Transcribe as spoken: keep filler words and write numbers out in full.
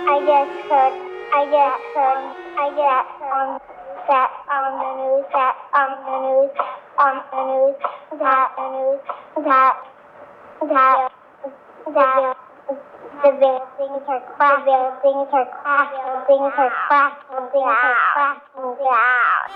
I just heard, I just heard, I just heard that on the news, that on the news, on the news, that the news, that that that the buildings are crashing, buildings are crashing, buildings are crashing, buildings are crashing down.